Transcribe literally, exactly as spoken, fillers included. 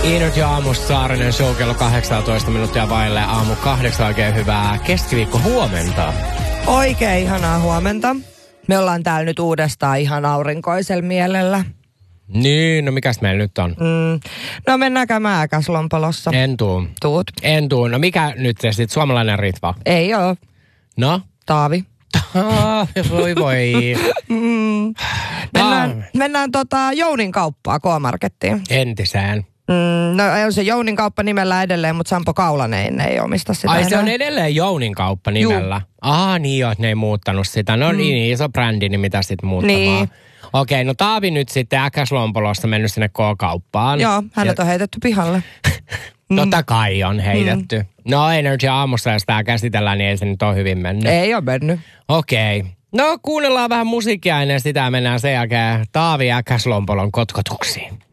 Energy aamussa Saarinen show kello kahdeksantoista minuuttia vaille aamu kahdeksan. Oikein hyvää keskiviikko huomenta. Oikein ihanaa huomenta. Me ollaan täällä nyt uudestaan ihan aurinkoisella mielellä. Niin, no mikäs meillä nyt on? Mm. No mennään käymään Äkäslompolossa. En tuu. Tuut. En tuu. No mikä nyt sitten? Suomalainen Ritva? Ei oo. No? Taavi. voi voi. mm. Mennään, mennään tota Jounin kauppaa K-Markettiin. Entiseen. Mm, no on se Jounin kauppa nimellä edelleen, mutta Sampo Kaulanen ei omista sitä Ai enää. se on edelleen Jounin kauppa nimellä? Juu. Ah niin joo, ne ei muuttanut sitä. No mm. niin iso brändi, niin mitä sitten muuttamaan? Niin. Okei, no Taavi nyt sitten Äkäslompolosta mennyt sinne K-kauppaan. Joo, hänet on heitetty pihalle. Totta kai on heitetty. Mm. No Energy aamussa, jos tää käsitellään, niin ei se nyt ole hyvin mennyt. Ei ole mennyt. Okei. No kuunnellaan vähän musiikkia ennen sitä, mennään sen jälkeen Taavi Äkäslompolon kotkotuksiin.